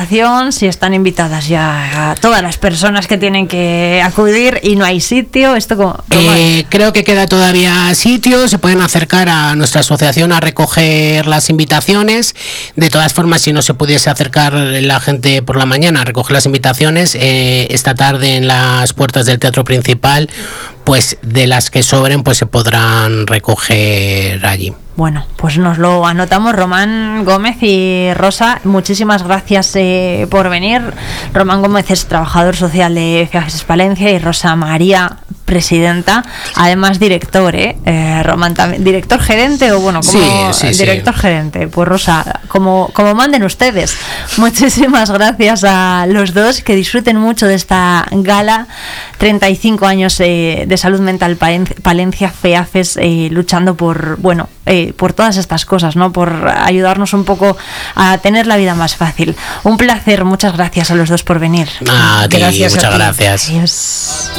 invitación, si están invitadas ya a todas las personas que tienen que acudir y no hay sitio, esto como... Creo que queda todavía sitio, se pueden acercar a nuestra asociación a recoger las invitaciones. De todas formas, si no se pudiese acercar la gente por la mañana a recoger las invitaciones, esta tarde en las puertas del teatro principal, pues de las que sobren, pues se podrán recoger allí. Bueno, pues nos lo anotamos. Román Gómez y Rosa, muchísimas gracias por venir. Román Gómez es trabajador social de FEAFES Palencia y Rosa María, presidenta, además director, Román también, director gerente o bueno, como director gerente. Pues Rosa, como manden ustedes. Muchísimas gracias a los dos, que disfruten mucho de esta gala, 35 años de salud mental Palencia, FEAFES, luchando por, bueno, por todas estas cosas, ¿no? Por ayudarnos un poco a tener la vida más fácil. Un placer, muchas gracias a los dos por venir. Muchas gracias. Adiós.